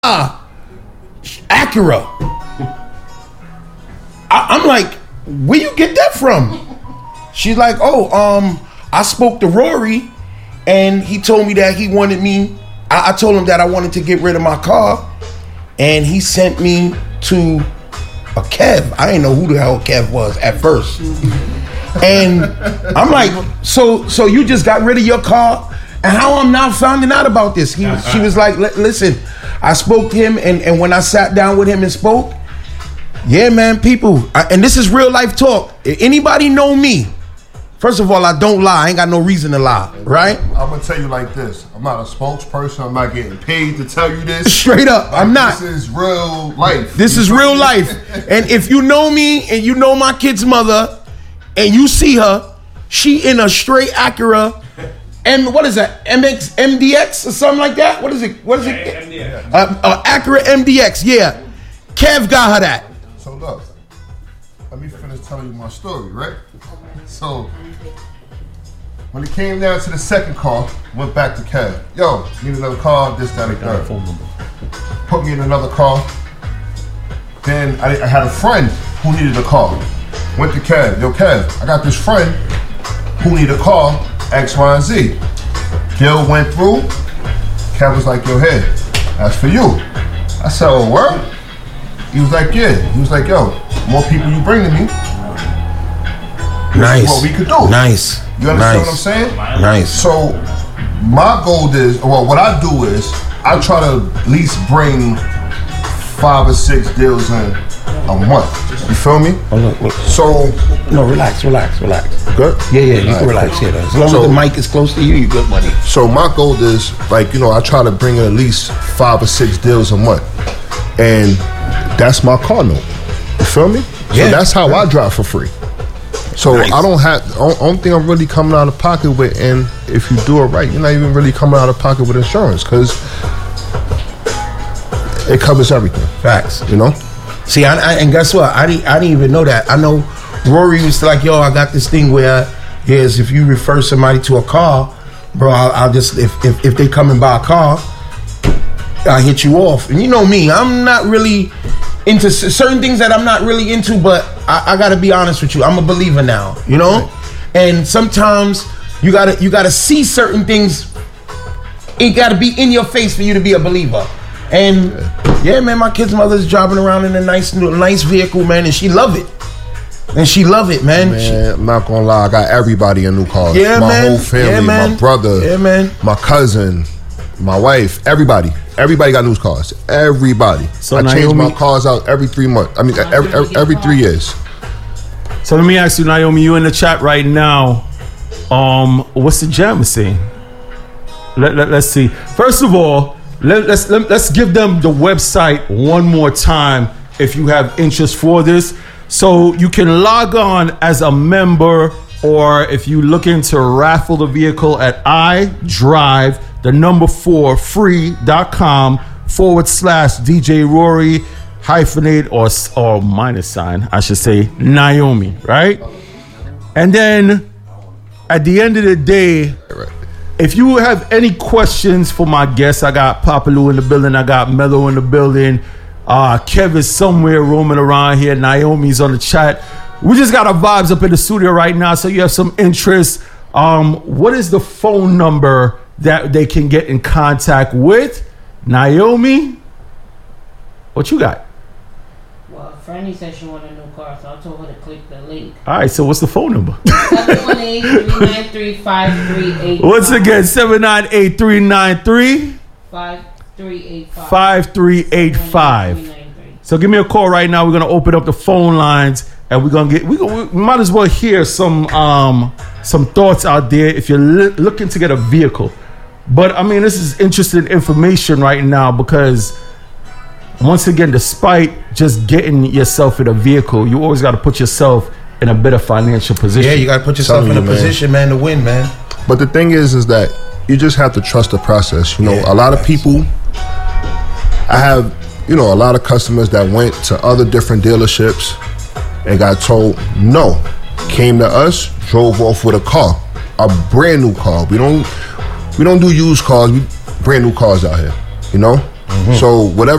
Acura. I'm like, where you get that from? She's like, I spoke to Rory, and he told me that he wanted me. I told him that I wanted to get rid of my car, and he sent me to a Kev. I didn't know who the hell Kev was at first. And I'm like, so you just got rid of your car? And how I'm now finding out about this? She was like, listen, I spoke to him, and when I sat down with him and spoke, yeah, man, people, and this is real life talk. Anybody know me? First of all, I don't lie. I ain't got no reason to lie, right? I'm gonna tell you like this. I'm not a spokesperson. I'm not getting paid to tell you this. Straight up, I'm not. This is real life. This is real life. And if you know me and you know my kid's mother and you see her, she in a straight Acura. And what is that? MDX or something like that? What is it? MDX. Acura MDX, yeah. Kev got her that. So look, let me finish telling you my story, right? So, when it came down to the second car, went back to Kev. Yo, need another car, this, that, and third. Put me in another car. Then I had a friend who needed a car. Went to Kev. Yo, Kev, I got this friend who needed a car, X, Y, and Z. Gil went through. Kev was like, yo, hey, that's for you. I said, oh, what? He was like, yeah. He was like, yo, more people you bring to me, nice. What we could do. Nice. You understand what I'm saying? Nice. So my goal is, well, what I do is I try to at least bring 5 or 6 deals in a month. You feel me? So no, relax. Good? Yeah, you can relax here. As long as the mic is close to you, you good, buddy. So my goal is, like, I try to bring in at least 5 or 6 deals a month, and that's my car note. You feel me? So that's how I drive for free. So nice. I don't have, only thing I'm really coming out of pocket with, and if you do it right, you're not even really coming out of pocket with insurance, because it covers everything. Facts. See, and guess what? I didn't even know that. I know Rory was like, yo, I got this thing where, if you refer somebody to a car, bro, I'll just, if they come and buy a car, I'll hit you off. And you know me, I'm not really into certain things that I'm not really into, but I gotta be honest with you. I'm a believer now, Right. And sometimes you gotta see certain things. It gotta be in your face for you to be a believer. And yeah, man, my kid's mother's driving around in a nice vehicle, man, and she love it. Man. I'm not gonna lie, I got everybody a new car. Yeah, my man. whole family, yeah, man. my brother, yeah, man. my cousin, my wife, everybody got new cars. Everybody. So I change my cars out every 3 months. I mean, every 3 years. So let me ask you, Naomi, you in the chat right now. What's the jam saying? Let's see. First of all, let's give them the website one more time if you have interest for this. So you can log on as a member, or if you looking to raffle the vehicle at idrive4free.com/DJ Rory hyphenate or minus sign, I should say, Naomi, right? And then at the end of the day, if you have any questions for my guests, I got Papalu in the building, I got Mello in the building, Kev is somewhere roaming around here, Naomi's on the chat. We just got our vibes up in the studio right now, so you have some interest. What is the phone number that they can get in contact with? Naomi, what you got? Well, Franny said she wanted a new car, so I told her to click the link. All right, so what's the phone number? 718-393-5385. Once again, 798-393 5385. So give me a call right now. We're gonna open up the phone lines, and we might as well hear some thoughts out there if you're looking to get a vehicle. But I mean, this is interesting information right now, because once again, despite just getting yourself in a vehicle, you always got to put yourself in a better financial position. Yeah, you got to put yourself in a position, man, to win, man. But the thing is that you just have to trust the process. A lot of people, I have, a lot of customers that went to other different dealerships and got told no, came to us, drove off with a car, a brand new car. We don't do used cars. We brand new cars out here. So whatever